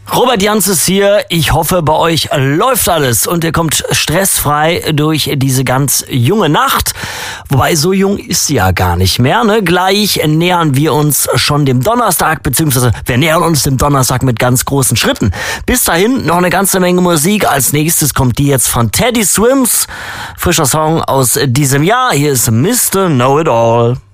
Robert Janz ist hier. Ich hoffe, bei euch läuft alles und ihr kommt stressfrei durch diese ganz junge Nacht. Wobei, so jung ist sie ja gar nicht mehr, ne? Gleich nähern wir uns schon dem Donnerstag, beziehungsweise wir nähern uns dem Donnerstag mit ganz großen Schritten. Bis dahin noch eine ganze Menge Musik. Als nächstes kommt die jetzt von Teddy Swims. Frischer Song aus diesem Jahr. Hier ist Mr. Know-It-All.